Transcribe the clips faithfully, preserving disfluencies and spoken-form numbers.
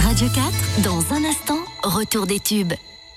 Radio quatre, dans un instant, retour des tubes.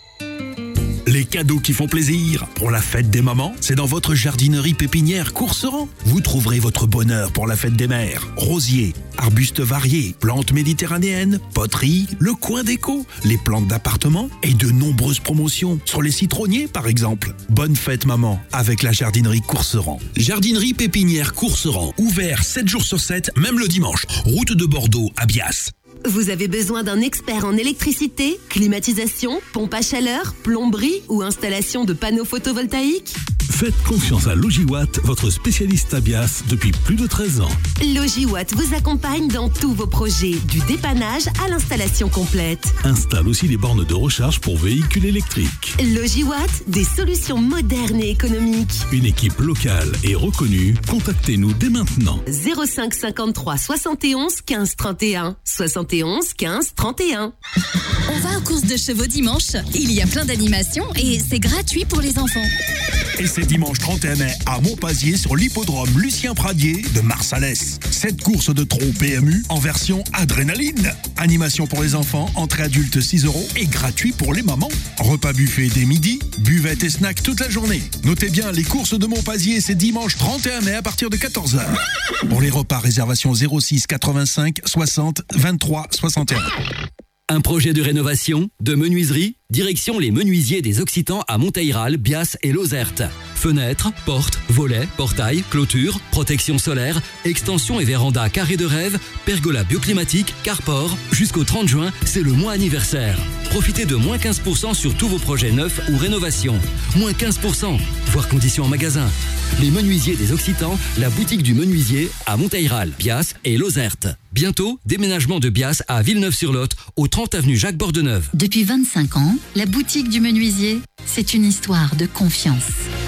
Les cadeaux qui font plaisir pour la fête des mamans, c'est dans votre jardinerie pépinière Courseran. Vous trouverez votre bonheur pour la fête des mères. Rosiers, arbustes variés, plantes méditerranéennes, poteries, le coin déco, les plantes d'appartement et de nombreuses promotions sur les citronniers par exemple. Bonne fête maman avec la jardinerie Courseran. Jardinerie pépinière Courseran, ouvert sept jours sur sept, même le dimanche. Route de Bordeaux à Bias. Vous avez besoin d'un expert en électricité, climatisation, pompe à chaleur, plomberie ou installation de panneaux photovoltaïques ? Faites confiance à Logiwatt, votre spécialiste à Bias depuis plus de treize ans. Logiwatt vous accompagne dans tous vos projets, du dépannage à l'installation complète. Installe aussi les bornes de recharge pour véhicules électriques. Logiwatt, des solutions modernes et économiques. Une équipe locale et reconnue. Contactez-nous dès maintenant. zéro cinq cinquante-trois soixante et onze quinze trente et un. soixante et onze quinze trente et un. On va aux courses de chevaux dimanche. Il y a plein d'animations et c'est gratuit pour les enfants. Et c'est dimanche trente et un mai à Montpazier sur l'hippodrome Lucien Pradier de Marsalès. Cette course de trot P M U en version adrénaline. Animation pour les enfants, entrée adulte six euros et gratuit pour les mamans. Repas buffet dès midi, buvette et snack toute la journée. Notez bien, les courses de Montpazier, c'est dimanche trente et un mai à partir de quatorze heures. Pour les repas, réservation zéro six quatre-vingt-cinq soixante vingt-trois soixante et un. Un projet de rénovation, de menuiserie, direction les menuisiers des Occitans à Monteïral, Bias et Lozerte. Fenêtres, portes, volets, portails, clôtures, protection solaire, extension et véranda carré de rêve, pergola bioclimatique, carport. Jusqu'au trente juin, c'est le mois anniversaire. Profitez de moins quinze pour cent sur tous vos projets neufs ou rénovations. Moins quinze pour cent, voire conditions en magasin. Les menuisiers des Occitans, la boutique du menuisier à Monteïral, Bias et Lozerte. Bientôt, déménagement de Bias à Villeneuve-sur-Lot, au trente avenue Jacques Bordeneuve. Depuis vingt-cinq ans, la boutique du menuisier, c'est une histoire de confiance.